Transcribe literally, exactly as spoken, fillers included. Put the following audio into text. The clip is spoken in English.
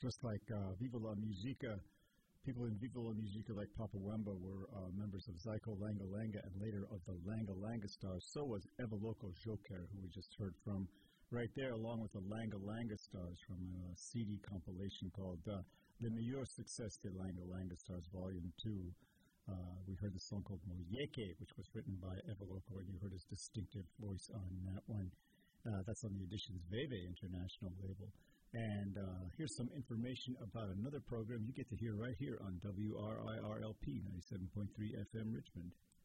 just like uh, Viva la Musica, people in Viva la Musica like Papa Wemba were uh, members of Zyko Langa Langa and later of the Langa Langa Stars. So was Eva Loco Joker, who we just heard from right there, along with the Langa Langa Stars from a C D compilation called uh, Le Meilleur Succès de Langa Langa Stars Volume two. Uh, we heard the song called Moyeke, which was written by Eva Loco, and you heard his distinctive voice on that one. Uh, that's on the Editions Veve International label. And uh, here's some information about another program you get to hear right here on W R I R L P ninety-seven point three F M Richmond.